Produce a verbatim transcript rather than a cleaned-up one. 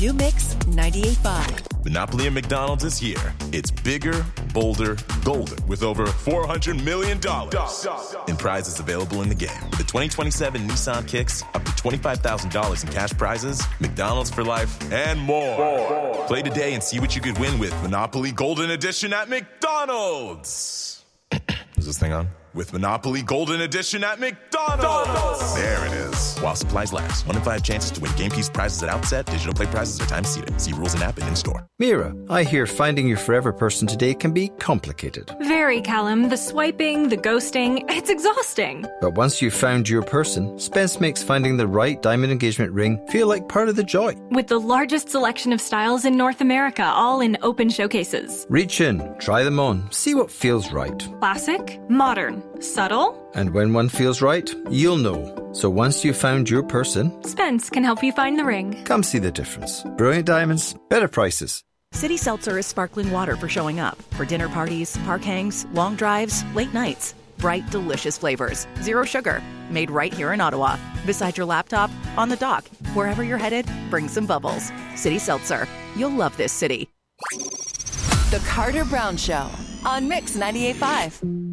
New Mix ninety-eight point five. Monopoly at McDonald's is here. It's bigger, bolder, golder, with over four hundred million dollars in prizes available in the game. With the twenty twenty-seven Nissan Kicks, up to twenty-five thousand dollars in cash prizes, McDonald's for life, and more. more. Play today and see what you could win with Monopoly Golden Edition at McDonald's. Is this thing on? With Monopoly Golden Edition at McDonald's. McDonald's. There it is. While supplies last. One in five chances to win game piece prizes at outset. Digital play prizes are time seated. See rules in app and in store. Mira, I hear finding your forever person today can be complicated. Very, Callum. The swiping, the ghosting, it's exhausting. But once you've found your person, Spence makes finding the right diamond engagement ring feel like part of the joy. With the largest selection of styles in North America, all in open showcases. Reach in, try them on, see what feels right. Classic, modern, subtle. And when one feels right, you'll know. So once you've found your person, Spence can help you find the ring. Come see the difference. Brilliant diamonds, better prices. City Seltzer is sparkling water for showing up. For dinner parties, park hangs, long drives, late nights. Bright, delicious flavors. Zero sugar. Made right here in Ottawa. Beside your laptop, on the dock. Wherever you're headed, bring some bubbles. City Seltzer. You'll love this city. The Carter Brown Show on Mix ninety-eight point five.